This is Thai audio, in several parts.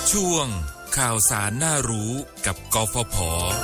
ช่วงข่าวสารน่ารู้กับกฟผ.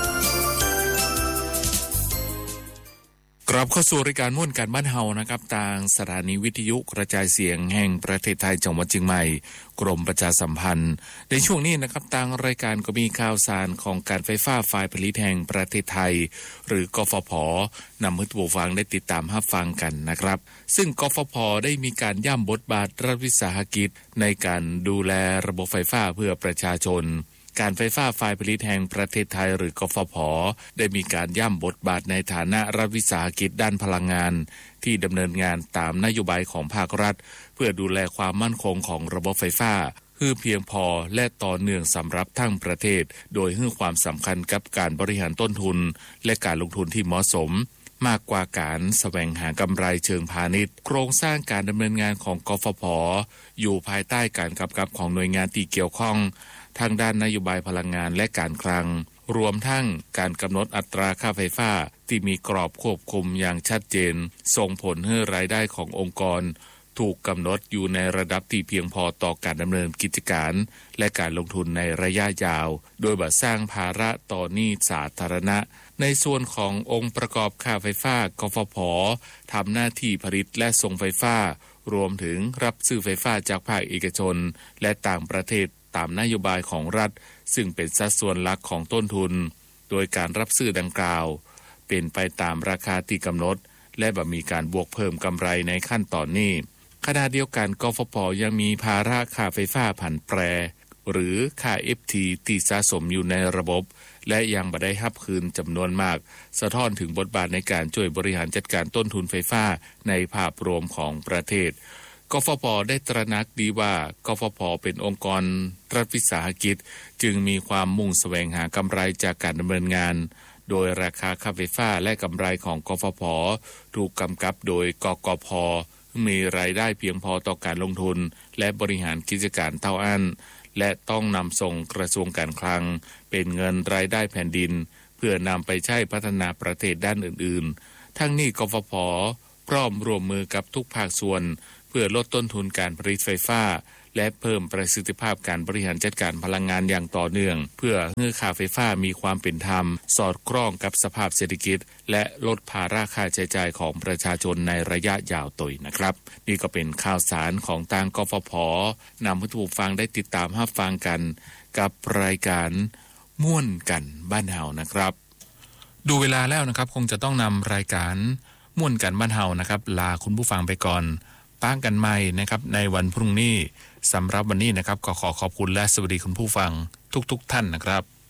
กลับเข้าสู่รายการม่วนกันบ้านเฮานะครับทางสถานีวิทยุกระจายเสียงแห่งประเทศไทยจังหวัดเชียงใหม่กรมประชาสัมพันธ์ในช่วงนี้นะครับทางรายการก็มีข่าวสารของการไฟฟ้าฝ่ายผลิตแห่งประเทศไทยหรือกฟผ.นำให้ผู้ฟังได้ติดตามรับฟังกันนะครับซึ่งกฟผ.ได้มีการย่ำบทบาทรัฐวิสาหกิจในการดูแลระบบไฟฟ้าเพื่อประชาชนการไฟฟ้าฝ่ายผลิตแห่งประเทศไทยหรือกฟผ.ได้มีการย่ำบทบาทในฐานะรัฐวิสาหกิจด้านพลังงานที่ดำเนินงานตามนโยบายของภาครัฐเพื่อดูแลความมั่นคงของระบบไฟฟ้าคือเพียงพอและต่อเนื่องสำหรับทั้งประเทศโดยให้ความสำคัญกับการบริหารต้นทุนและการลงทุนที่เหมาะสมมากกว่าการแสวงหากำไรเชิงพาณิชย์โครงสร้างการดำเนินงานของกฟผ.อยู่ภายใต้การกำกับของหน่วยงานที่เกี่ยวข้องทางด้านนโยบายพลังงานและการคลังรวมทั้งการกำหนดอัตราค่าไฟฟ้าที่มีกรอบควบคุมอย่างชัดเจนส่งผลให้รายได้ขององค์กรถูกกำหนดอยู่ในระดับที่เพียงพอต่อการดำเนินกิจการและการลงทุนในระยะยาวโดยบ่สร้างภาระต่อหนี้สาธารณะในส่วนขององค์ประกอบค่าไฟฟ้ากฟผ.ทำหน้าที่ผลิตและส่งไฟฟ้ารวมถึงรับซื้อไฟฟ้าจากภาคเอกชนและต่างประเทศตามนโยบายของรัฐซึ่งเป็นสัดส่วนหลักของต้นทุนโดยการรับซื้อดังกล่าวเป็นไปตามราคาที่กำหนดและบ่มีการบวกเพิ่มกำไรในขั้นตอนนี้ขณะเดียวกันกฟผ.ยังมีภาระค่าไฟฟ้าผันแปรหรือค่า FT ที่สะสมอยู่ในระบบและยังบ่ได้รับคืนจำนวนมากสะท้อนถึงบทบาทในการช่วยบริหารจัดการต้นทุนไฟฟ้าในภาพรวมของประเทศกฟผ.ได้ตระหนักดีว่ากฟผ.เป็นองค์กรรัฐวิสาหกิจจึงมีความมุ่งแสวงหากำไรจากการดำเนินงานโดยราคาค่าไฟฟ้าและกำไรของกฟผ.ถูกกำกับโดยกกพ.มีรายได้เพียงพอต่อการลงทุนและบริหารกิจการเท่าอันและต้องนำส่งกระทรวงการคลังเป็นเงินรายได้แผ่นดินเพื่อนำไปใช้พัฒนาประเทศด้านอื่นๆทั้งนี้กฟผ.พร้อมร่วมมือกับทุกภาคส่วนเพื่อลดต้นทุนการผลิตไฟฟ้าและเพิ่มประสิทธิภาพการบริหารจัดการพลังงานอย่างต่อเนื่องเพื่อให้ค่าไฟฟ้ามีความเป็นธรรมสอดคล้องกับสภาพเศรษฐกิจและลดภาระค่าใช้จ่ายของประชาชนในระยะยาวต่อนะครับนี่ก็เป็นข่าวสารของทางกฟผ.นำให้ผู้ฟังได้ติดตามรับฟังกันกับรายการม่วนกันบ้านเฮานะครับดูเวลาแล้วนะครับคงจะต้องนำรายการม่วนกันบ้านเฮานะครับลาคุณผู้ฟังไปก่อนป้างกันใหม่นะครับในวันพรุ่งนี้สำหรับวันนี้นะครับก็ขอขอบคุณและสวัสดีคุณผู้ฟังทุกท่านนะครับ